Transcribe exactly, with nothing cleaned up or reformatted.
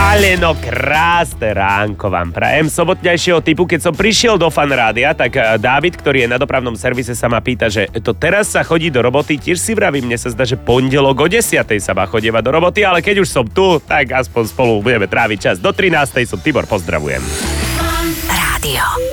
Ale no krásne ránko vám prajem. Sobotnejšieho typu, keď som prišiel do Fan rádia, tak Dávid, ktorý je na dopravnom servise, sa ma pýta, že to teraz sa chodí do roboty. Tiež si vravím, mne sa zdá, že pondelok o desiatej sa má chodievať do roboty, ale keď už som tu, tak aspoň spolu budeme tráviť čas. Do trinástej som Tibor, pozdravujem. Rádio.